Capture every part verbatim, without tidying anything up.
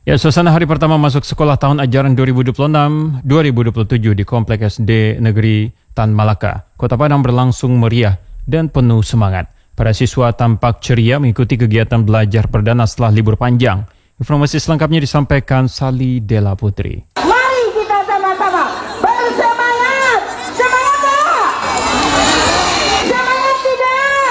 Ya, suasana hari pertama masuk sekolah tahun ajaran dua ribu dua puluh enam dua ribu dua puluh tujuh di Komplek S D Negeri Tan Malaka, Kota Padang berlangsung meriah dan penuh semangat. Para siswa tampak ceria mengikuti kegiatan belajar perdana setelah libur panjang. Informasi selengkapnya disampaikan Sali Della Putri. Mari kita sama-sama bersemangat. Semangat tak? Semangat tidak?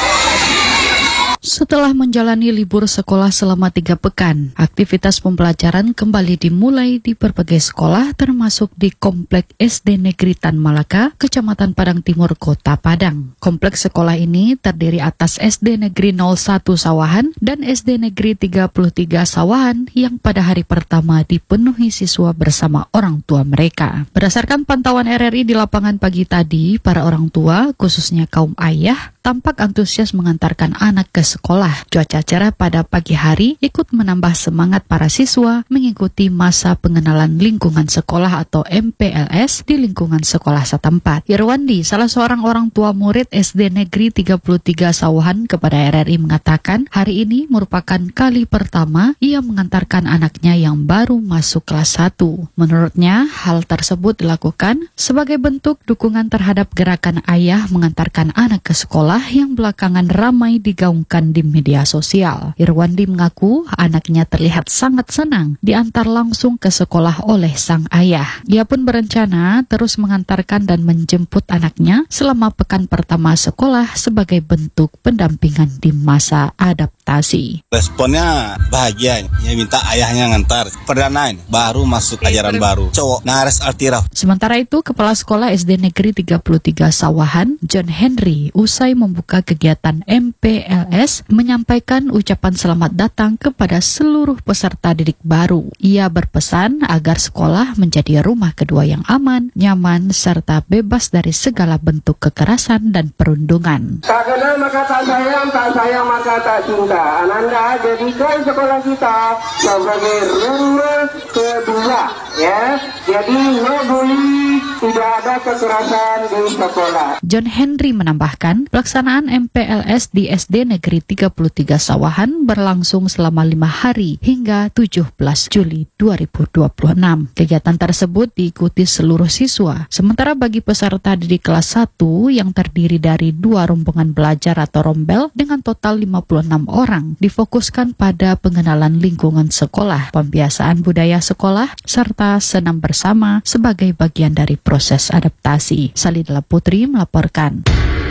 Setelah menjalani libur sekolah selama tiga pekan, aktivitas pembelajaran kembali dimulai di berbagai sekolah termasuk di Komplek S D Negeri Tan Malaka, Kecamatan Padang Timur, Kota Padang. Kompleks sekolah ini terdiri atas S D Negeri nol satu Sawahan dan S D Negeri tiga puluh tiga Sawahan yang pada hari pertama dipenuhi siswa bersama orang tua mereka. Berdasarkan pantauan R R I di lapangan pagi tadi, para orang tua, khususnya kaum ayah, tampak antusias mengantarkan anak ke sekolah. Cuaca cerah pada pagi hari ikut menambah semangat para siswa mengikuti masa pengenalan lingkungan sekolah atau M P L S di lingkungan sekolah setempat. Irwandi, salah seorang orang tua murid S D Negeri tiga puluh tiga Sawahan kepada R R I mengatakan hari ini merupakan kali pertama ia mengantarkan anaknya yang baru masuk kelas satu. Menurutnya, hal tersebut dilakukan sebagai bentuk dukungan terhadap gerakan ayah mengantarkan anak ke sekolah yang belakangan ramai digaungkan di media sosial. Irwandi mengaku anaknya terlihat sangat senang diantar langsung ke sekolah oleh sang ayah. Ia pun berencana terus mengantarkan dan menjemput anaknya selama pekan pertama sekolah sebagai bentuk pendampingan di masa adaptasi. Responnya bahagia, ya minta ayahnya ngantar. Perdana ini, baru masuk ajaran baru. Cowok, nares altiraf. Sementara itu, Kepala Sekolah S D Negeri tiga puluh tiga Sawahan, John Henry, usai membuka kegiatan M P L S, menyampaikan ucapan selamat datang kepada seluruh peserta didik baru. Ia berpesan agar sekolah menjadi rumah kedua yang aman, nyaman, serta bebas dari segala bentuk kekerasan dan perundungan. Tak kenal maka tak sayang, tak sayang maka tak cinta. Ananda jadikan sekolah kita sebagai rumah kedua, ya. Jadi no bully, tidak ada kekerasan di sekolah. John Henry menambahkan, pelaksanaan M P L S di S D Negeri tiga puluh tiga Sawahan berlangsung selama lima hari hingga tujuh belas Juli dua ribu dua puluh enam. Kegiatan tersebut diikuti seluruh siswa. Sementara bagi peserta didik kelas satu yang terdiri dari dua rombongan belajar atau rombel dengan total lima puluh enam orang, difokuskan pada pengenalan lingkungan sekolah, pembiasaan budaya sekolah, serta senam bersama sebagai bagian dari proses adaptasi. Sali Della Putri melaporkan.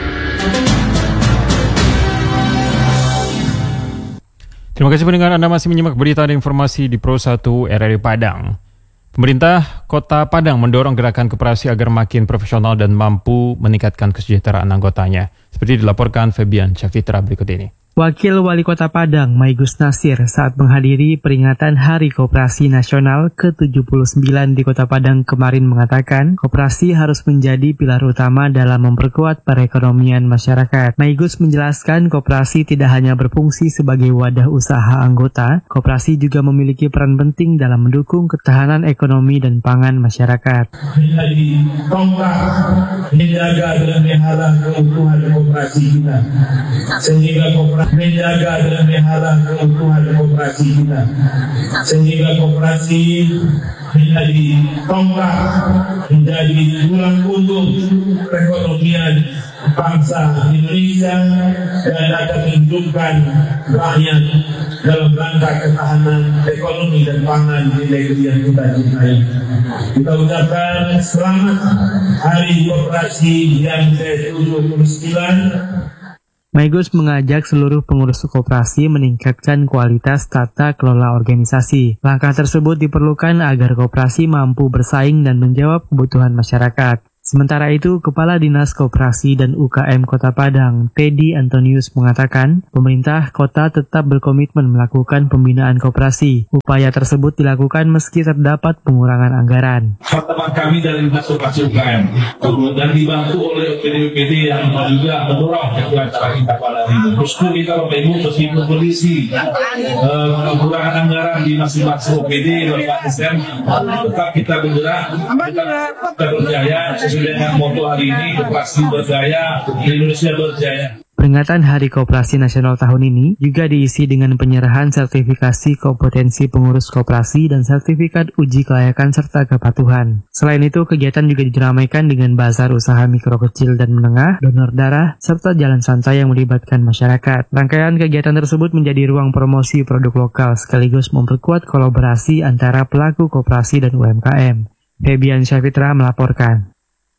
Terima kasih pendengar, Anda masih menyimak berita dan informasi di Pro satu R R I Padang. Pemerintah Kota Padang mendorong gerakan koperasi agar makin profesional dan mampu meningkatkan kesejahteraan anggotanya. Seperti dilaporkan Febian Syafitra berikut ini. Wakil Wali Kota Padang, Maigus Nasir, saat menghadiri peringatan Hari Koperasi Nasional ke tujuh puluh sembilan di Kota Padang kemarin mengatakan, koperasi harus menjadi pilar utama dalam memperkuat perekonomian masyarakat. Maigus menjelaskan koperasi tidak hanya berfungsi sebagai wadah usaha anggota, koperasi juga memiliki peran penting dalam mendukung ketahanan ekonomi dan pangan masyarakat. Menjadi tonggak menjaga dan melihara keutuhan koperasi kita, sehingga koperasi menjaga dan melihara keutuhan koperasi kita, sehingga koperasi menjadi tonggak, menjadi tulang punggung perekonomian bangsa Indonesia dan akan menghidupkan rakyat dalam rangka ketahanan ekonomi dan pangan di negeri yang kita cintai. Kita ucapkan selamat Hari Koperasi yang ke tujuh puluh sembilan. Maigus mengajak seluruh pengurus koperasi meningkatkan kualitas tata kelola organisasi. Langkah tersebut diperlukan agar koperasi mampu bersaing dan menjawab kebutuhan masyarakat. Sementara itu, Kepala Dinas Koperasi dan U K M Kota Padang, Teddy Antonius mengatakan, pemerintah kota tetap berkomitmen melakukan pembinaan koperasi. Upaya tersebut dilakukan meski terdapat pengurangan anggaran. Teman kami dari Dinas Koperasi U K M, dan dibantu oleh O P D O P D yang juga mendorong acara kita pada hari ini. Terus kita Bapak Ibu meskipun kondisi pengurangan anggaran di masing-masing O P D dan Pak Asn, tetap kita bergerak, kita berjaya. Dengan moto hari ini, koperasi berjaya, Indonesia berjaya. Peringatan Hari Koperasi Nasional tahun ini juga diisi dengan penyerahan sertifikasi kompetensi pengurus koperasi dan sertifikat uji kelayakan serta kepatuhan. Selain itu, kegiatan juga diramaikan dengan bazar usaha mikro kecil dan menengah, donor darah, serta jalan santai yang melibatkan masyarakat. Rangkaian kegiatan tersebut menjadi ruang promosi produk lokal sekaligus memperkuat kolaborasi antara pelaku koperasi dan U M K M. Febian Syafitra melaporkan.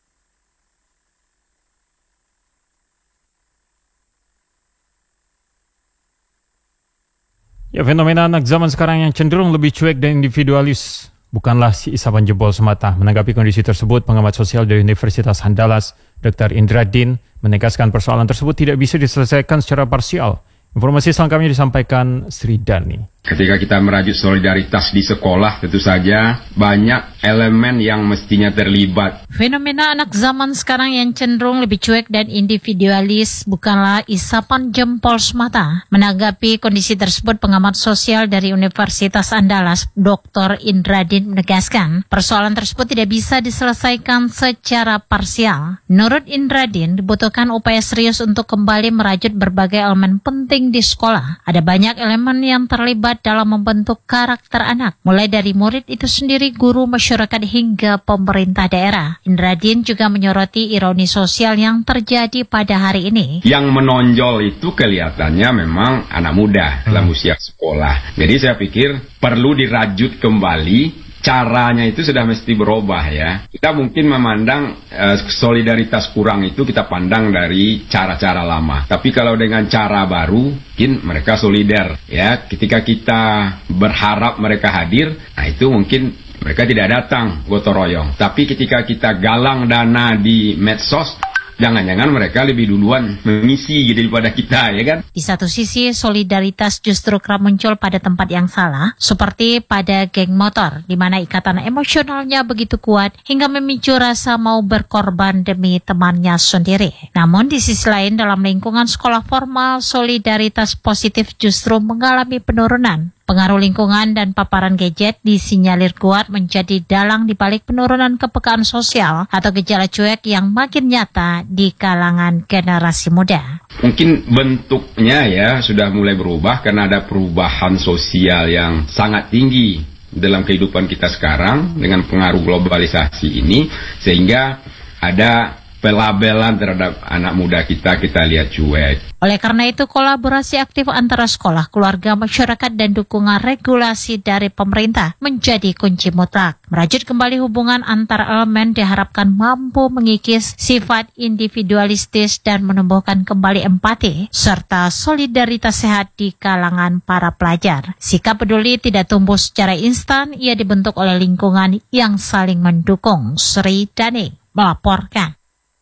Ya, fenomena anak zaman sekarang yang cenderung lebih cuek dan individualis bukanlah si isapan jempol semata. Menanggapi kondisi tersebut, pengamat sosial dari Universitas Andalas, Doktor Indra Din, menegaskan persoalan tersebut tidak bisa diselesaikan secara parsial. Informasi selengkapnya disampaikan Sri Dani. Ketika kita merajut solidaritas di sekolah, tentu saja banyak elemen yang mestinya terlibat. Fenomena anak zaman sekarang yang cenderung lebih cuek dan individualis bukanlah isapan jempol semata. Menanggapi kondisi tersebut, pengamat sosial dari Universitas Andalas, Doktor Indradin menegaskan, persoalan tersebut tidak bisa diselesaikan secara parsial. Menurut Indradin, dibutuhkan upaya serius untuk kembali merajut berbagai elemen penting di sekolah. Ada banyak elemen yang terlibat dalam membentuk karakter anak, mulai dari murid itu sendiri, guru, masyarakat, hingga pemerintah daerah. Indradin juga menyoroti ironi sosial yang terjadi pada hari ini. Yang menonjol itu kelihatannya memang anak muda dalam usia sekolah. Jadi saya pikir perlu dirajut kembali. Caranya itu sudah mesti berubah ya. Kita mungkin memandang uh, solidaritas kurang itu kita pandang dari cara-cara lama. Tapi kalau dengan cara baru, mungkin mereka solider ya. Ketika kita berharap mereka hadir, nah itu mungkin mereka tidak datang gotong royong. Tapi ketika kita galang dana di medsos, jangan-jangan mereka lebih duluan mengisi daripada kita, ya kan? Di satu sisi, solidaritas justru kerap muncul pada tempat yang salah, seperti pada geng motor, di mana ikatan emosionalnya begitu kuat hingga memicu rasa mau berkorban demi temannya sendiri. Namun di sisi lain, dalam lingkungan sekolah formal, solidaritas positif justru mengalami penurunan. Pengaruh lingkungan dan paparan gadget disinyalir kuat menjadi dalang di balik penurunan kepekaan sosial atau gejala cuek yang makin nyata di kalangan generasi muda. Mungkin bentuknya ya sudah mulai berubah karena ada perubahan sosial yang sangat tinggi dalam kehidupan kita sekarang dengan pengaruh globalisasi ini, sehingga ada pelabelan terhadap anak muda kita, kita lihat cuek. Oleh karena itu, kolaborasi aktif antara sekolah, keluarga, masyarakat, dan dukungan regulasi dari pemerintah menjadi kunci mutlak. Merajut kembali hubungan antar elemen diharapkan mampu mengikis sifat individualistis dan menumbuhkan kembali empati, serta solidaritas sehat di kalangan para pelajar. Sikap peduli tidak tumbuh secara instan, ia dibentuk oleh lingkungan yang saling mendukung. Sri Dani melaporkan.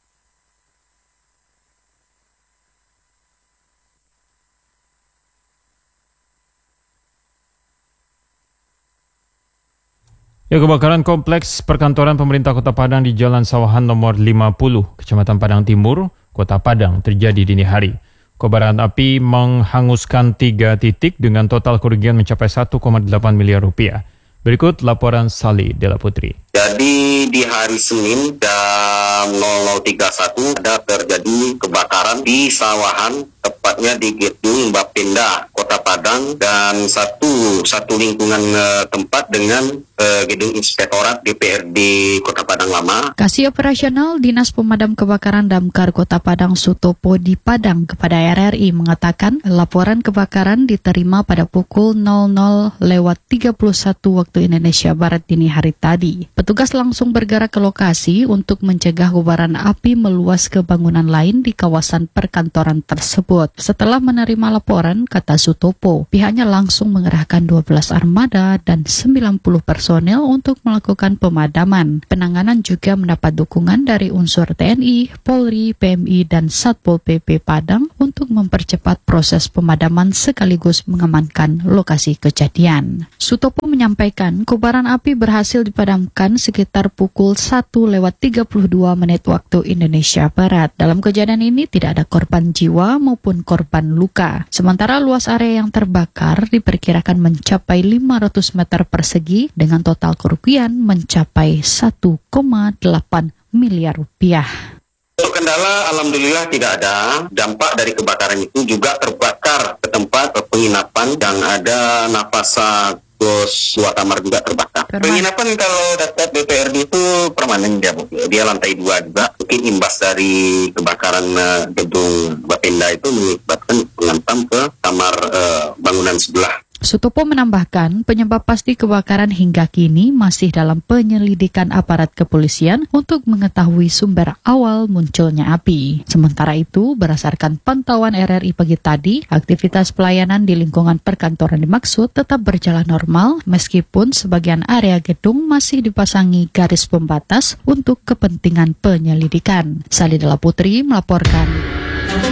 Ya, kebakaran kompleks perkantoran pemerintah Kota Padang di Jalan Sawahan nomor lima puluh, Kecamatan Padang Timur, Kota Padang terjadi dini hari. Kobaran api menghanguskan tiga titik dengan total kerugian mencapai satu koma delapan miliar rupiah. Berikut laporan Sali Dela Putri. Jadi di hari Senin jam nol nol tiga puluh satu ada terjadi kebakaran di Sawahan, tepatnya di Gedung Bapenda Kota Padang, dan satu satu lingkungan uh, tempat dengan uh, Gedung Inspektorat D P R D Kota Padang Lama. Kasih Operasional Dinas Pemadam Kebakaran Damkar Kota Padang Sutopo di Padang kepada R R I mengatakan laporan kebakaran diterima pada pukul nol nol lewat tiga puluh satu waktu Indonesia Barat dini hari tadi. Petugas langsung bergerak ke lokasi untuk mencegah kobaran api meluas ke bangunan lain di kawasan perkantoran tersebut. Setelah menerima laporan, kata Sutopo, pihaknya langsung mengerahkan dua belas armada dan sembilan puluh personel untuk melakukan pemadaman. Penanganan juga mendapat dukungan dari unsur T N I, Polri, P M I, dan Satpol P P Padang untuk mempercepat proses pemadaman sekaligus mengamankan lokasi kejadian. Sutopo menyampaikan kobaran api berhasil dipadamkan sekitar pukul satu lewat tiga puluh dua menit waktu Indonesia Barat. Dalam kejadian ini tidak ada korban jiwa maupun korban luka. Sementara luas area yang terbakar diperkirakan mencapai lima ratus meter persegi dengan total kerugian mencapai satu koma delapan miliar rupiah. Untuk kendala alhamdulillah tidak ada. Dampak dari kebakaran itu juga terbakar ke tempat penginapan yang ada Nafasa Kos dua kamar juga terbakar. Perman- Penginapan kalau data D P R D itu permanen dia, Bu. Dia lantai dua juga. Mungkin imbas dari kebakaran uh, gedung Bapenda itu menyebabkan menghantam ke kamar uh, bangunan sebelah. Sutopo menambahkan, penyebab pasti kebakaran hingga kini masih dalam penyelidikan aparat kepolisian untuk mengetahui sumber awal munculnya api. Sementara itu, berdasarkan pantauan R R I pagi tadi, aktivitas pelayanan di lingkungan perkantoran dimaksud tetap berjalan normal meskipun sebagian area gedung masih dipasangi garis pembatas untuk kepentingan penyelidikan. Salidala Putri melaporkan.